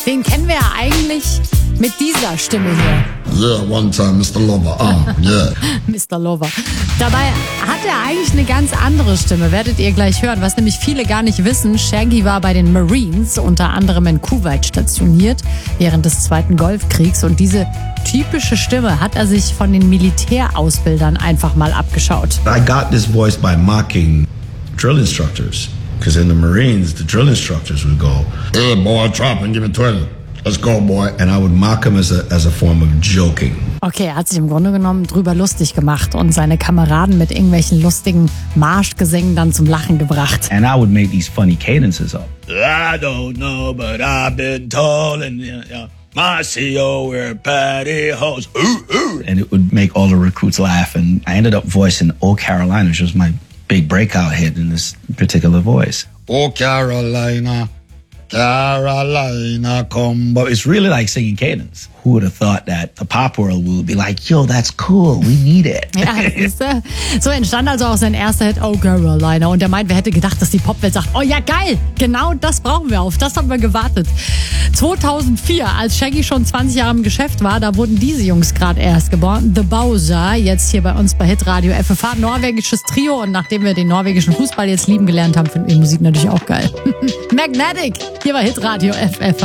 Den kennen wir ja eigentlich mit dieser Stimme hier. Yeah, one time, Mr. Lover. Yeah. Mr. Lover. Dabei hat er eigentlich eine ganz andere Stimme, werdet ihr gleich hören. Was nämlich viele gar nicht wissen, Shaggy war bei den Marines, unter anderem in Kuwait stationiert, während des Zweiten Golfkriegs. Und diese typische Stimme hat er sich von den Militärausbildern einfach mal abgeschaut. I got this voice by mocking drill instructors. Because in the Marines, the drill instructors would go, Hey, boy, drop and give me 20. Let's go, boy. and I would mock them as a form of joking. Okay, er hat sich im Grunde genommen drüber lustig gemacht und seine Kameraden mit irgendwelchen lustigen Marschgesängen dann zum Lachen gebracht. And I would make these funny cadences up. I don't know, but I've been told, and my CEO wear pantyhose. And it would make all the recruits laugh. And I ended up voicing Old Carolina, which was my big breakout hit in this particular voice. Oh, Carolina, Carolina, come. But it's really like singing cadence. Who would have thought that the pop world would be like, yo, that's cool, we need it. Ja, siehste? So entstand also auch sein erster Hit, Oh Carolina. Und er meint, wer hätte gedacht, dass die Popwelt sagt, oh ja geil, genau das brauchen wir, auf das haben wir gewartet. 2004, als Shaggy schon 20 Jahre im Geschäft war, da wurden diese Jungs gerade erst geboren. The Bowser, jetzt hier bei uns bei Hitradio FFH, norwegisches Trio. Und nachdem wir den norwegischen Fußball jetzt lieben gelernt haben, finden wir Musik natürlich auch geil. Magnetic, hier bei Hitradio FFH.